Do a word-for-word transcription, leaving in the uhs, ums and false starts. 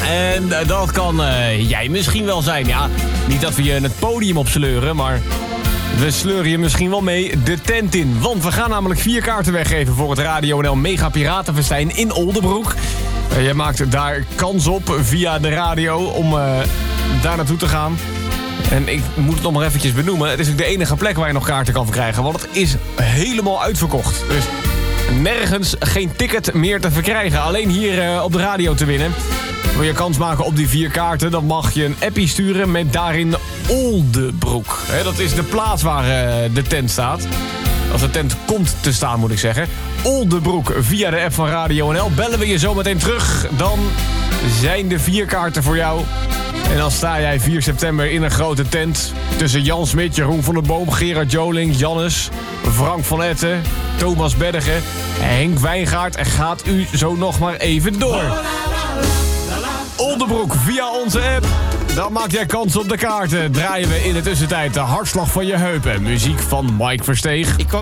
En uh, dat kan uh, jij misschien wel zijn. Ja, niet dat we je het podium opsleuren, maar we sleuren je misschien wel mee de tent in. Want we gaan namelijk vier kaarten weggeven voor het Radio N L Mega Piratenfestijn in Oldenbroek. Uh, je maakt daar kans op via de radio om uh, daar naartoe te gaan. En ik moet het nog maar eventjes benoemen. Het is ook de enige plek waar je nog kaarten kan verkrijgen. Want het is helemaal uitverkocht. Dus nergens geen ticket meer te verkrijgen. Alleen hier uh, op de radio te winnen. Wil je kans maken op die vier kaarten, dan mag je een appie sturen met daarin Oldenbroek. He, dat is de plaats waar uh, de tent staat. Als de tent komt te staan, moet ik zeggen. Oldenbroek via de app van Radio N L. Bellen we je zo meteen terug. Dan zijn de vier kaarten voor jou. En dan sta jij vier september in een grote tent. Tussen Jan Smit, Jeroen van der Boom, Gerard Joling, Jannes, Frank van Etten, Thomas Beddige, Henk Wijngaard. En gaat u zo nog maar even door. Oldenbroek via onze app. Dan maak jij kans op de kaarten. Draaien we in de tussentijd de hartslag van je heupen. Muziek van Mike Versteeg. Ik kwam